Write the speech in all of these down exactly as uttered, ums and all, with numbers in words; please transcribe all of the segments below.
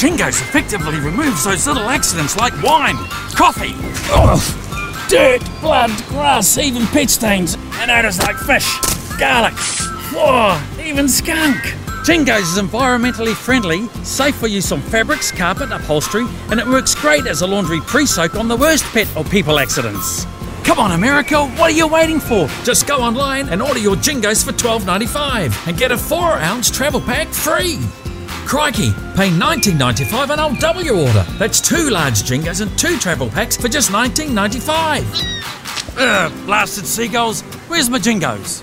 Jingos effectively removes those little accidents like wine, coffee, ugh, dirt, blood, grass, even pet stains, and odours like fish, garlic, floor, even skunk. Jingos is environmentally friendly, safe for use on fabrics, carpet, upholstery, and it works great as a laundry pre-soak on the worst pet or people accidents. Come on, America, what are you waiting for? Just go online and order your Jingos for twelve ninety-five and get a four ounce travel pack free. Crikey, pay nineteen ninety-five and I'll double your order. That's two large Jingos and two travel packs for just nineteen ninety-five. Ugh, blasted seagulls, where's my Jingos?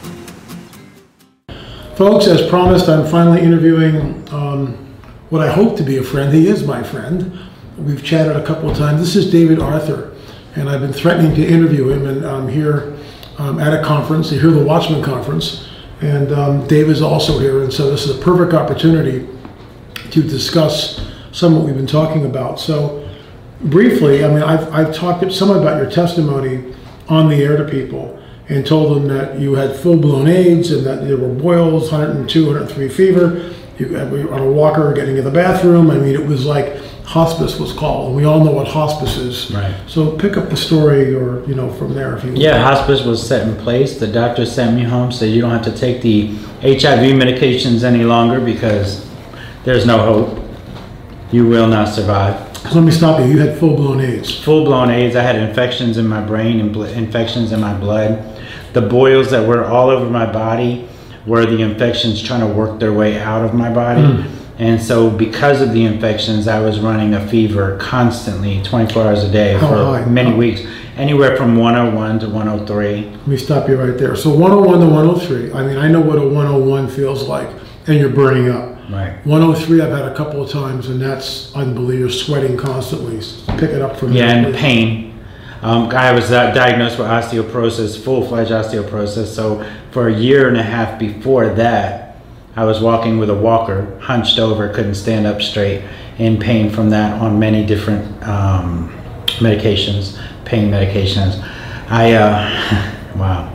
Folks, as promised, I'm finally interviewing um, what I hope to be a friend. He is my friend. We've chatted a couple of times. This is David Arthur, and I've been threatening to interview him, and I'm here um, at a conference, the Hear the Watchman conference, and um, Dave is also here, and so this is a perfect opportunity to discuss some of what we've been talking about. So briefly, I mean, I've, I've talked some about your testimony on the air to people, and told them that you had full-blown AIDS and that there were boils, one oh two, one oh three fever, you were on a walker getting in the bathroom. I mean, it was like hospice was called, and we all know what hospice is. Right. So pick up the story, or, you know, from there if you Yeah, hospice was set in place. The doctor sent me home, said you don't have to take the H I V medications any longer because there's no hope. You will not survive. So let me stop you. You had full-blown AIDS. Full-blown AIDS. I had infections in my brain and bl- infections in my blood. The boils that were all over my body were the infections trying to work their way out of my body. Mm. And so because of the infections, I was running a fever constantly, twenty-four hours a day. How for high? many How? weeks. Anywhere from one oh one to one oh three. Let me stop you right there. So one oh one to one oh three. I mean, I know what a one oh one feels like, and you're burning up. Right. one oh three I've had a couple of times, and that's unbelievable. You're sweating constantly. Pick it up from Yeah, there. and pain. Um, I was uh, diagnosed with osteoporosis, full-fledged osteoporosis. So for a year and a half before that, I was walking with a walker, hunched over, couldn't stand up straight, in pain from that on many different um, medications, pain medications. I, uh, wow.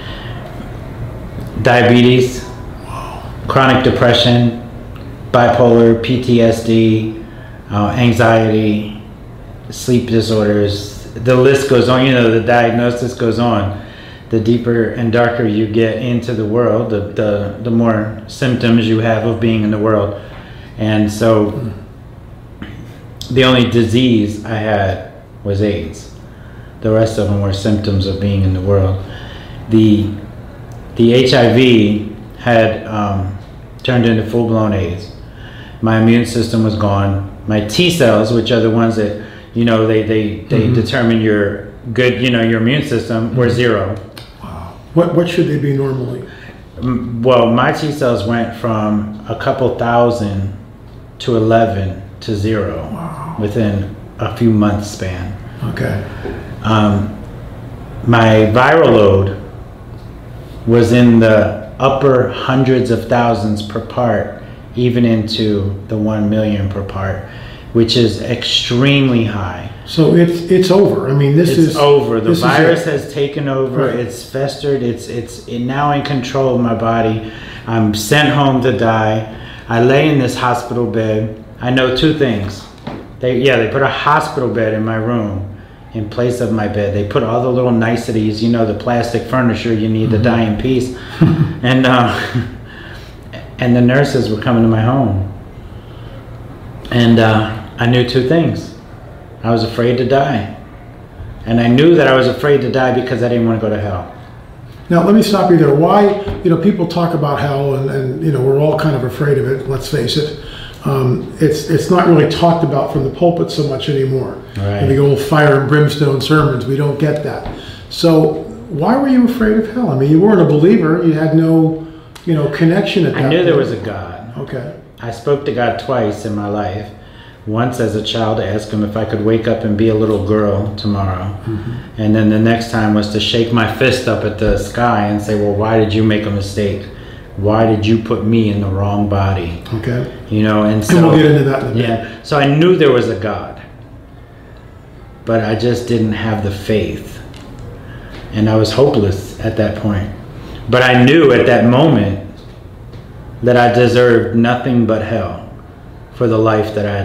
Diabetes, chronic depression, bipolar, P T S D, uh, anxiety, sleep disorders. The list goes on, you know, the diagnosis goes on. The deeper and darker you get into the world, the, the, the more symptoms you have of being in the world. And so the only disease I had was AIDS. The rest of them were symptoms of being in the world. The, the H I V had um, turned into full-blown AIDS. My immune system was gone. My T cells, which are the ones that, you know, they, they, they mm-hmm. determine your good, you know, your immune system, were zero. Wow. What what should they be normally? Well, my T cells went from a couple thousand to eleven to zero. Wow. Within a few months span. Okay. Um, my viral load was in the upper hundreds of thousands per part, even into the one million per part, which is extremely high. So it's it's over. I mean, this it's is It's over. The virus it. has taken over. Right. It's festered. It's it's it now in control of my body. I'm sent home to die. I lay in this hospital bed. I know two things. They yeah, they put a hospital bed in my room in place of my bed. They put all the little niceties, you know, the plastic furniture you need mm-hmm. to die in peace. and uh, and the nurses were coming to my home. And uh, I knew two things. I was afraid to die. And I knew that I was afraid to die because I didn't want to go to hell. Now, let me stop you there. Why, you know, people talk about hell, and, and you know, we're all kind of afraid of it, let's face it. Um, it's it's not really talked about from the pulpit so much anymore. Right. The old fire and brimstone sermons, we don't get that. So why were you afraid of hell? I mean, you weren't a believer. You had no, you know, connection at that I knew point. there was a God. Okay. I spoke to God twice in my life. Once as a child to ask him if I could wake up and be a little girl tomorrow. Mm-hmm. And then the next time was to shake my fist up at the sky and say, well, why did you make a mistake? Why did you put me in the wrong body? Okay. You know, and so... And we'll get into that in a minute. Yeah. So I knew there was a God. But I just didn't have the faith. And I was hopeless at that point. But I knew at that moment that I deserved nothing but hell for the life that I had